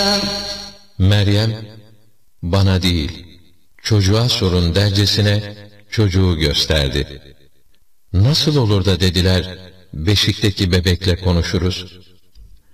Meryem, bana değil, çocuğa sorun dercesine çocuğu gösterdi. Nasıl olur da dediler, beşikteki bebekle konuşuruz?